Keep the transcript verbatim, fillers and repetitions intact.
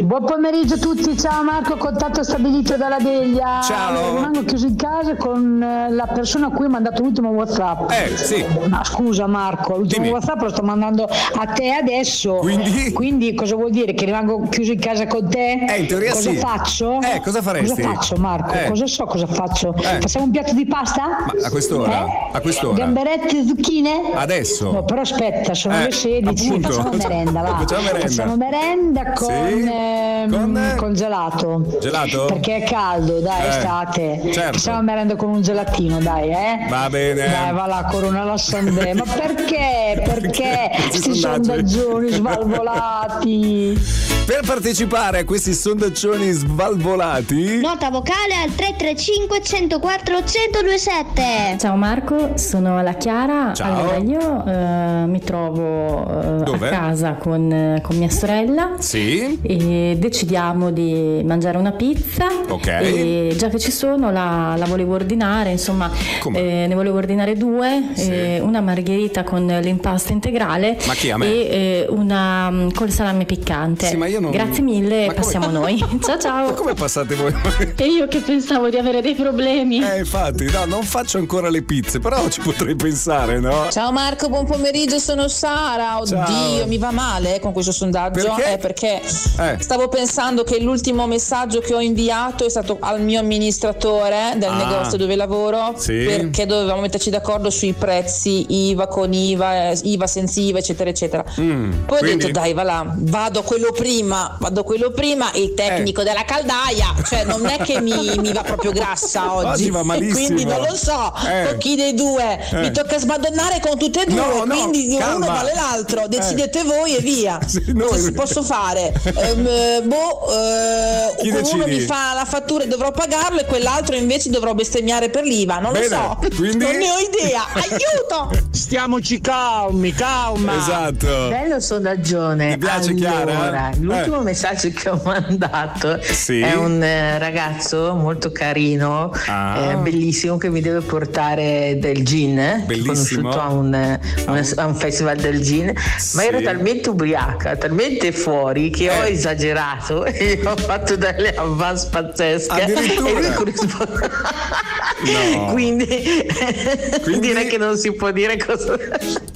Buon pomeriggio a tutti, ciao Marco, contatto stabilito dalla Deglia. Ciao. Rimango chiuso in casa con la persona a cui ho mandato l'ultimo WhatsApp. Eh, sì. Ma scusa Marco, l'ultimo Dimmi. WhatsApp lo sto mandando a te adesso. Quindi? Quindi cosa vuol dire? Che rimango chiuso in casa con te? Eh, in teoria cosa sì. faccio? Eh, cosa faresti? Cosa faccio Marco? Eh. Cosa so cosa faccio? Eh. Facciamo un piatto di pasta? Ma a quest'ora? Eh? A quest'ora? Gamberette e zucchine? Adesso? No, però aspetta, sono Eh, le sedici, appunto. facciamo merenda, va. Facciamo merenda. Facciamo merenda con, Sì. ehm, Con? con gelato. Gelato? Perché è caldo, dai, Eh, estate. certo. Facciamo merenda con un gelatino, dai, eh. Va bene. Dai, va là, Corona la Sandè. Ma perché? Perché Questi questi sondaggi? sondaggioni svalvolati? Per partecipare a questi sondaggioni svalvolati, Nota vocale al tre tre cinque uno zero quattro uno zero due sette. Ciao Marco, sono la Chiara. Ciao. Allora io eh, mi trovo eh, Dove? a casa con, con mia sorella sì, e decidiamo di mangiare una pizza. Ok. E già che ci sono la, la volevo ordinare, insomma Come? eh, ne volevo ordinare due, Sì. eh, una margherita con l'impasto integrale. Ma chi, a me? E eh, una mm, col salame piccante. Sì, ma io non- Grazie mille, Ma come- passiamo noi. Ciao ma ciao. come passate voi? E io che pensavo di avere dei problemi. Eh, infatti, no, non faccio ancora le pizze, però ci potrei pensare, no? Ciao Marco, buon pomeriggio, sono Sara. Oddio, Ciao. mi va male eh, con questo sondaggio. Perché? Eh, perché Eh. stavo pensando che l'ultimo messaggio che ho inviato è stato al mio amministratore del Ah. negozio dove lavoro, Sì. perché dovevamo metterci d'accordo sui prezzi, I V A con I V A, eh, I V A senza I V A, eccetera, eccetera. Mm, Poi quindi- ho detto, dai, va là, vado quello prima, vado quello prima, il tecnico Eh. della caldaia, cioè non è che mi, mi va proprio grassa oggi. Oggi va malissimo. Quindi non lo so, Eh. con chi dei due Eh. mi tocca smadonnare con tutte e due, No, no, quindi calma. uno vale l'altro, decidete voi e via. Sì, noi- Cosa si posso fare? Ehm, eh, boh, eh, Chi uno decidi? mi fa la fattura e dovrò pagarlo e quell'altro invece dovrò bestemmiare per l'I V A, non Bene, lo so. quindi? Non ne ho idea. Aiuto! Stiamoci calmi, calma. Esatto. Bello sondaggione. Ti piace, allora, Chiara? l'ultimo Eh. messaggio che ho mandato Sì. è un eh, ragazzo molto carino, Ah. eh, bellissimo, che mi deve portare del gin. eh, Bellissimo. Conosciuto a un, eh, un- a un festival del gin, Sì. ma ero talmente ubriaca, talmente fuori che ho Eh. esagerato e ho fatto delle avance pazzesche. Addirittura? E lui corrisponde- No. quindi, Quindi? direi che non si può dire cosa.